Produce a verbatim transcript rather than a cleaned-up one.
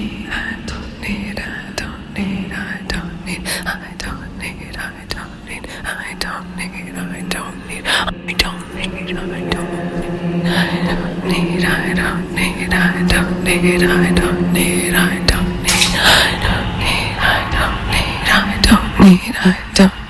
need, I don't need, I don't need, I don't need, I don't need, I don't need, I don't need, I don't need, I don't need, I don't need, I don't need, I don't need, I don't need, I don't need, I don't need, I don't need, I don't